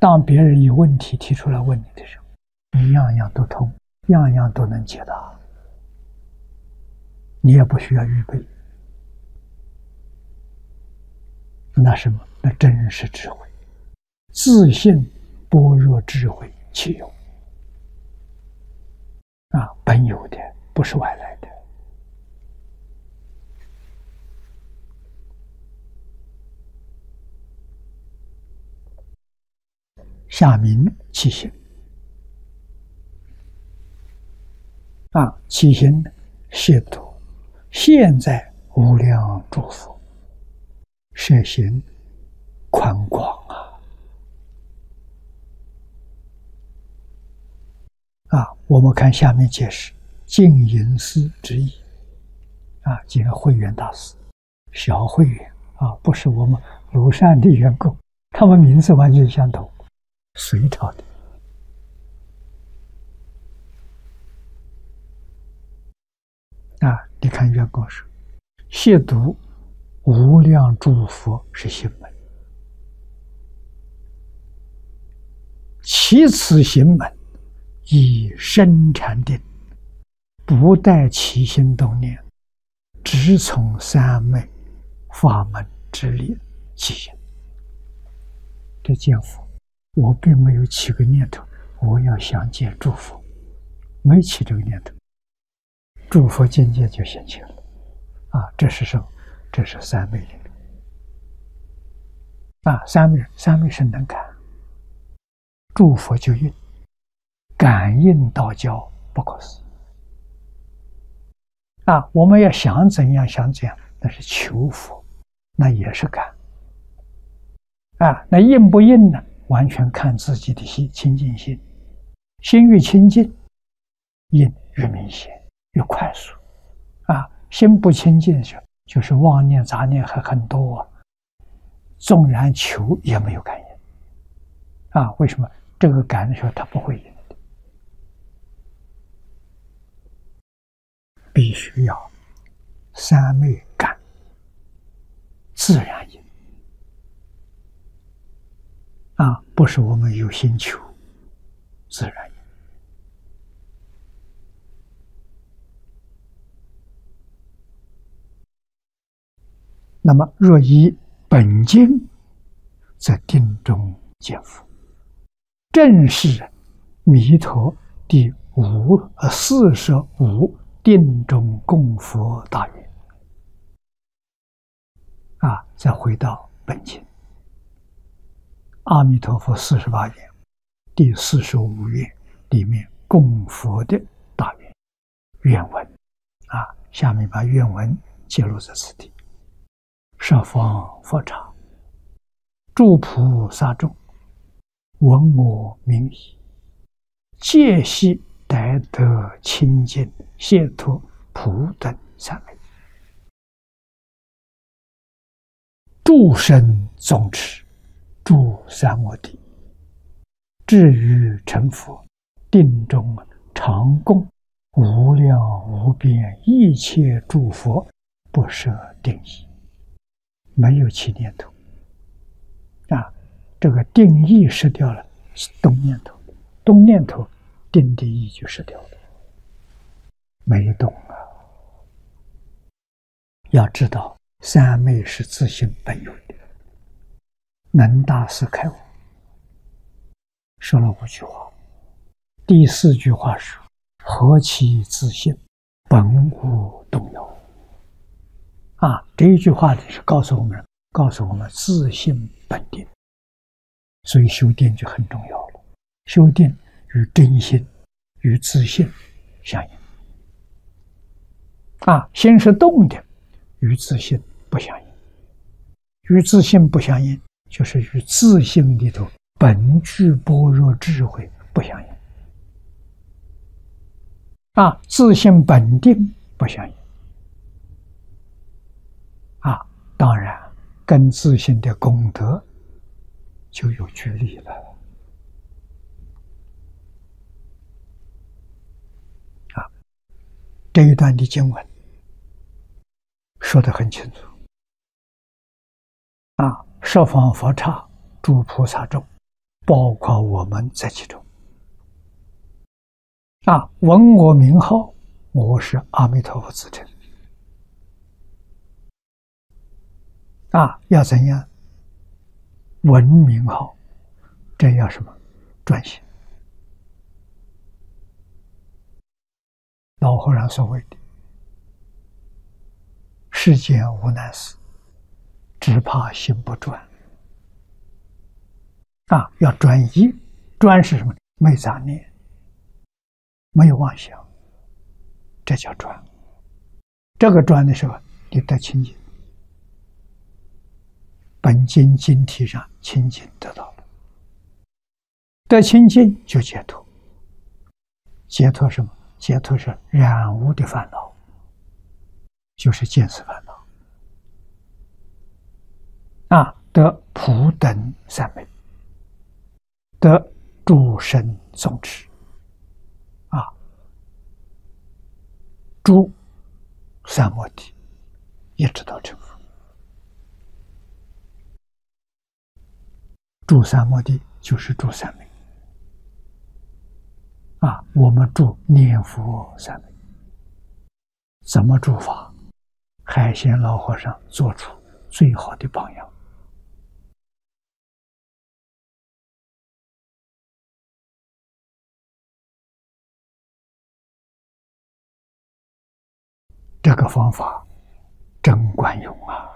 当别人有问题提出来问你的时候，你样样都通，样样都能解答，你也不需要预备。那什么？那真是智慧，自信般若智慧其有本有的，不是外来的。下明其行其行亵渎现在无量诸佛，摄行宽广我们看下面解释净隐寺之意既然慧远大师，小慧远不是我们庐山的员工，他们名字完全相同，隋朝的你看员工说亵渎无量诸佛是行门，其此行门以深禅定，不带起心动念，只从三昧法门之力起行。这见佛，我并没有起个念头，我要想见诸佛，没起这个念头，诸佛境界就显现了这是什么？这是三昧力三昧是能感，诸佛就应，感应道交不可思议我们要想怎样想怎样，那是求佛，那也是感那应不应呢？完全看自己的心，清净心，心越清净，应越明显，越快速心不清净时，就是妄念杂念还很多纵然求也没有感应为什么？这个感的时候他不会应的，必须要三昧感，自然应不是我们有心求，自然应。那么若依本经，则定中见佛，正是弥陀第45定中供佛大愿再回到本经，阿弥陀佛48愿第45愿里面供佛的大愿愿文下面把愿文揭露在此地。十方佛刹，诸菩萨众，闻我名已，皆悉得清净解脱普等三昧，诸生宗持，诸三摩地，至于成佛，定中常供无量无边一切诸佛，不设定义，没有起念头这个定义失掉了，是动念头，动念头定的义就失掉了，没动要知道三昧是自性本有的，能大师开悟说了5句话，第4句话是何其自性，本无动摇这一句话是告诉我们自性本定，所以修定就很重要了。修定与真心与自性相应心是动的，与自性不相应，与自性不相应，就是与自性里头本具般若智慧不相应自性本定不相应当然跟自性的功德就有距离了这一段的经文说得很清楚十方佛刹，诸菩萨众， 包括我们在其中。闻我名号，我是阿弥陀佛自称。要怎样？闻名号，这要什么？专心。老和尚所谓的“世间无难事，只怕心不专”。要专一，专是什么？没杂念，没有妄想，这叫专。这个专的时候，你得清净。本经经题上清净得到了，得清净就解脱。解脱什么？解脱是染污的烦恼，就是见思烦恼。得普等三昧，得诸生宗持。诸三摩地，一直到成佛。住三摩地就是住三昧。我们住念佛三昧，怎么住法？海鲜老和尚做出最好的榜样。这个方法真管用啊！